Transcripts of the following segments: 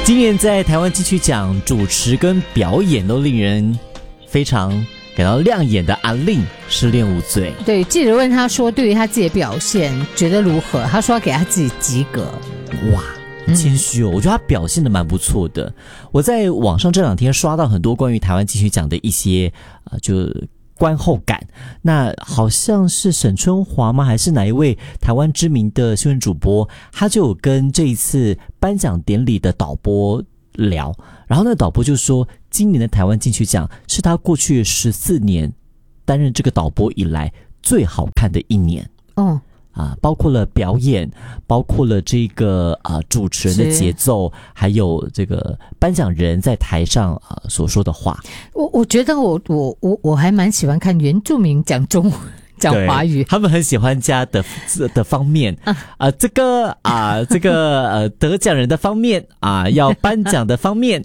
今年在台湾金曲奖主持跟表演都令人非常感到亮眼的阿令失恋无罪。 对，记者问他说对于他自己的表现觉得如何，他说要给他自己及格。 哇，很谦虚哦，我觉得他表现的蛮不错的。我在网上这两天刷到很多关于台湾金曲奖的一些就观后感，那好像是沈春华吗？还是哪一位台湾知名的新闻主播，他就有跟这一次颁奖典礼的导播聊，然后那导播就说，今年的台湾金曲奖是他过去14年担任这个导播以来最好看的一年。包括了表演，包括了这个主持人的节奏，还有这个颁奖人在台上所说的话。 我觉得我还蛮喜欢看原住民讲中文。讲华语， 他们很喜欢加的方面这个得奖人的方面要颁奖的方面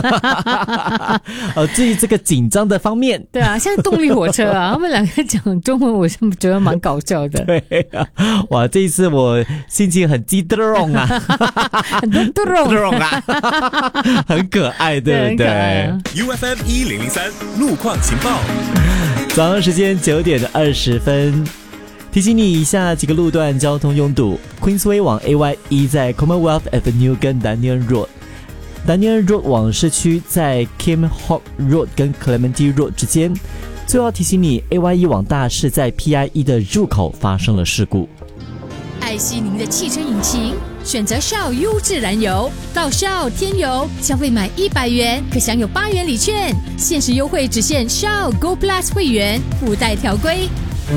至于这个紧张的方面， 对啊，像动力火车他们两个讲中文，我是觉得蛮搞笑的。 对哇，这一次我心情很激动很动很可爱，对不对 ？UFM 1003路况情报。 早上时间9点20分，提醒你以下几个路段交通拥堵。Queensway 往 AYE 在 Commonwealth Avenue 跟 Daniel Road，Daniel Road 往市区在 Kim Hawk Road 跟 Clementi Road 之间。最后要提醒你 AYE 往大市在 PIE 的入口发生了事故。 爱惜您的汽车引擎，选择 Shell 优质燃油，到 Shell 添油，消费满100元可享有8元礼券，限时优惠只限 Shell Go Plus 会员，附带条规。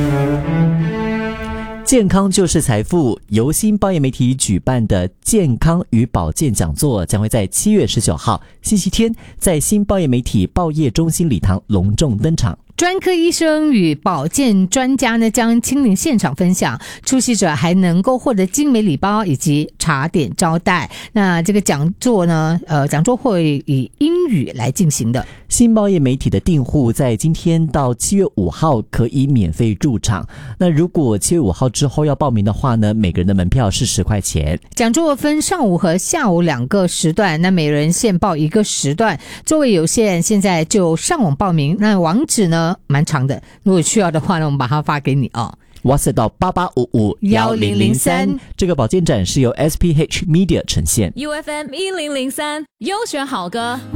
健康就是财富，由新报业媒体举办的健康与保健讲座将会在7月19号星期天在新报业媒体报业中心礼堂隆重登场。 专科医生与保健专家呢将亲临现场分享，出席者还能够获得精美礼包以及茶点招待。那这个讲座呢，讲座会以英语来进行的。 新报业媒体的订户在今天到7月5号可以免费入场。那如果7月5号之后要报名的话呢，每个人的门票是10块钱。 讲座分上午和下午2个时段，那每人限报1个时段，座位有限，现在就上网报名。那网址呢蛮长的，如果需要的话呢，我们把它发给你 WhatsApp 到88551003。这个保健展是由 SPH Media 呈现。 UFM 1003优选好歌。